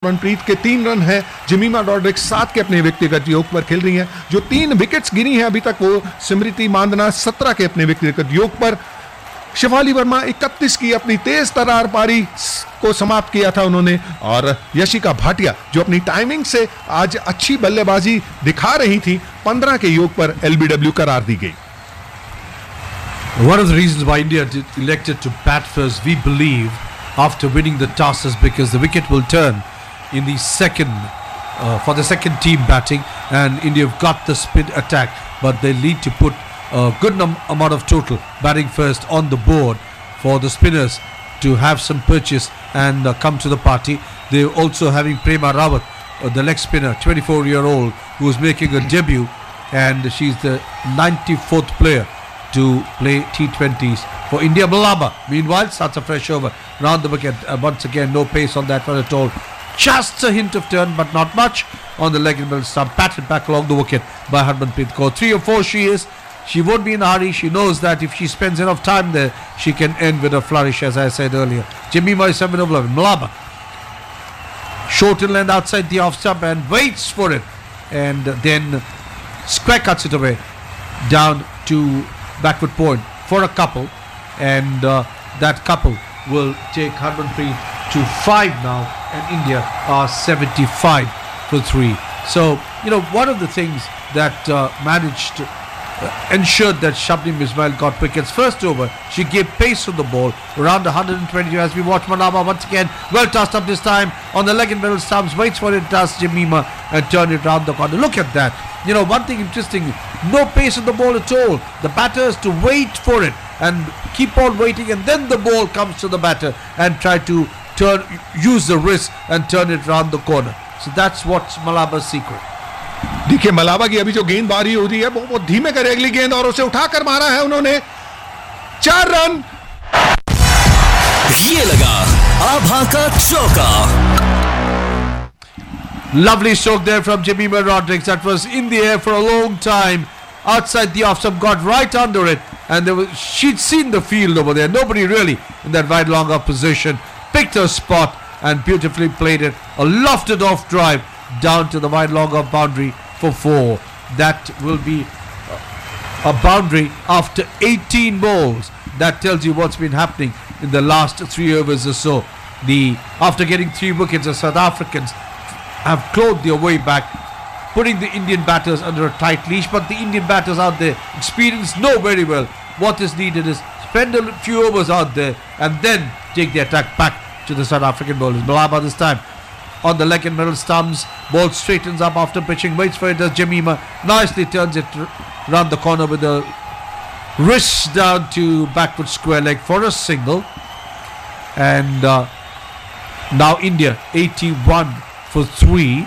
हरमनप्रीत के 3 रन हैं। जमीमा रॉड्रिक्स 7 के अपने व्यक्तिगत योग पर खेल रही हैं। जो 3 विकेट्स गिरी हैं अभी तक वो स्मृति मांदना 17 के अपने व्यक्तिगत योग पर, शेफाली वर्मा 31 की अपनी तेज तरार पारी को समाप्त किया था उन्होंने, और यशिका भाटिया जो अपनी टाइमिंग से आज अच्छी बल्लेबाजी दिखा रही थी 15 के योग पर LBW करार दी गई। One of the reasons why India elected to bat first, we believe, after winning the toss, is because the wicket will turn in the second, for the second team batting, and India have got the spin attack, but they need to put a good amount of total batting first on the board for the spinners to have some purchase and come to the party. They're also having Prema Rawat, the leg spinner, 24-year-old, who is making a debut, and she's the 94th player to play T20s for India. Malaba, meanwhile, starts a fresh over round the wicket. Once again, no pace on that one at all. Just a hint of turn, but not much on the leg and middle stump. Patted back along the wicket by Harmanpreet Kaur. 3 or 4 she is. She won't be in a hurry. She knows that if she spends enough time there, she can end with a flourish, as I said earlier. Jemima is 7 over 11. Malaba, short and land outside the off stump and waits for it. And then square cuts it away down to backward point for a couple, and that couple will take Harmanpreet to 5 now, and India are 75 for 3. So, you know, one of the things that managed ensured that Shabnim Ismail got wickets. First over, she gave pace on the ball, around 120 as we watch Malaba once again, well tossed up this time on the leg and middle stumps, waits for it, does Jemima, and turn it round the corner. Look at that. You know, one thing interesting, no pace on the ball at all. The batter has to wait for it and keep on waiting, and then the ball comes to the batter and try to use the wrist and turn it round the corner. So that's what's Malaba's secret. देखिए मलाबा की अभी जो गेंदबाजी हो रही है वो धीमे करे अगली गेंद, और उसे उठाकर मारा है उन्होंने 4 रन। ये लगा आभा का चौका। Lovely stroke there from Jemima Rodrigues. That was in the air for a long time outside the off stump, got right under it, and she'd seen the field over there. Nobody really in that wide long up position. Picked her spot and beautifully played it. A lofted off drive down to the wide long off boundary for 4. That will be a boundary after 18 balls. That tells you what's been happening in the last 3 overs or so. After getting 3 wickets, the South Africans have clawed their way back, putting the Indian batters under a tight leash. But the Indian batters out there, experienced, know very well what is needed is spend a few overs out there and then take the attack back to the South African bowlers. Malaba this time on the leg and middle stumps, ball straightens up after pitching, waits for it as Jemima nicely turns it round the corner with a wrist down to backward square leg for a single. And now India 81 for 3.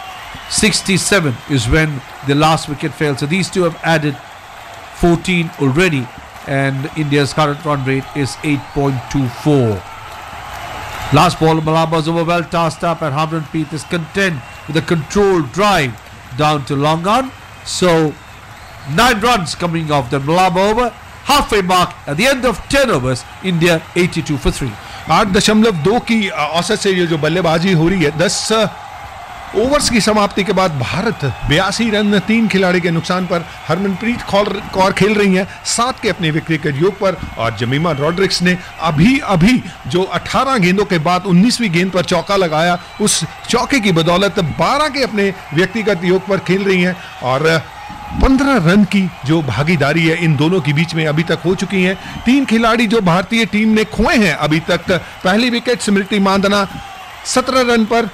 67 is when the last wicket fell. So these two have added 14 already, and India's current run rate is 8.24. Last ball, Malaba's over, well tossed up, and Harmanpreet is content with a controlled drive down to long on. So 9 runs coming off the Malaba over, halfway mark at the end of 10 overs. India 82 for 3. 8.2 की औसत से ये जो बल्लेबाजी हो रही है, 10 overs की समाप्ति के बाद भारत 82 रन 3 खिलाड़ी के नुकसान पर हरमनप्रीत कौर खेल रही हैं 7 के अपने विकेट योग पर, और जमीमा रॉड्रिक्स ने अभी जो 18 गेंदों के बाद 19वीं गेंद पर चौका लगाया, उस चौके की बदौलत 12 के अपने व्यक्तिगत योग पर खेल रही हैं, और 15 रन की जो भागीदारी है इन दोनों के बीच में अभी तक हो चुकी है। 3 खिलाड़ी जो भारतीय टीम ने खोए हैं अभी तक। पहली विकेट स्मृति मांदना 17 रन पर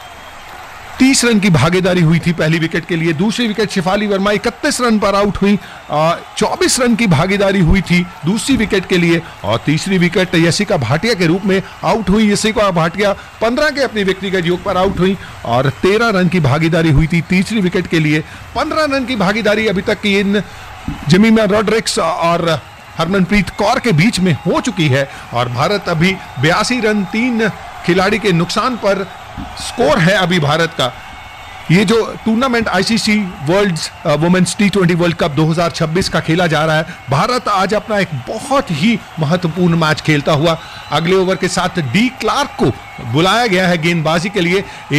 30 रन की भागीदारी हुई थी पहली विकेट के लिए। दूसरी विकेट शेफाली वर्मा 31 रन पर आउट हुई, 24 रन की भागीदारी हुई थी दूसरी विकेट के लिए, और तीसरी विकेट यशिका भाटिया के रूप में आउट हुई। यशिका भाटिया 15 के अपने व्यक्तिगत योग पर आउट हुई, और 13 रन की भागीदारी हुई थी तीसरी विकेट के लिए। 15 रन की भागीदारी अभी तक की इन जमीमा रॉड्रिक्स और हरमनप्रीत कौर के बीच में हो चुकी है, और भारत अभी 82 रन 3 खिलाड़ी के नुकसान पर स्कोर है अभी भारत का। ये जो tournament ICC world women's T20 world cup 2026 का खेला जा रहा है, भारत आज अपना एक बहुत ही महत्वपूर्ण मैच खेलता हुआ अगले ओवर के साथ डी क्लार्क को बुलाया गया है गेंदबाजी के लिए।